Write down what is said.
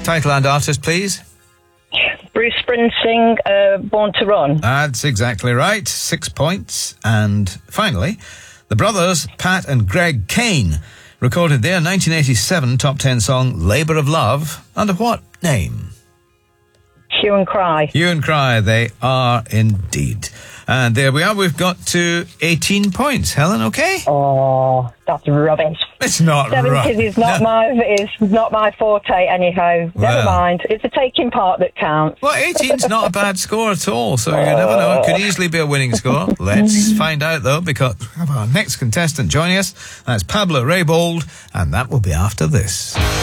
Title and artist, please. Bruce Springsteen, Born to Run. That's exactly right. 6 points. And finally, the brothers Pat and Greg Kane recorded their 1987 top 10 song Labour of Love under what name? Hue and Cry. Hue and Cry, they are indeed. And there we are, we've got to 18 points. Helen, okay? Oh, that's rubbish. It's not 70s right. is not my forte anyhow. Never mind. It's the taking part that counts. Well, 18's not a bad score at all, so you never know. It could easily be a winning score. Let's find out, though, because we have our next contestant joining us. That's Pablo Raybould, and that will be after this.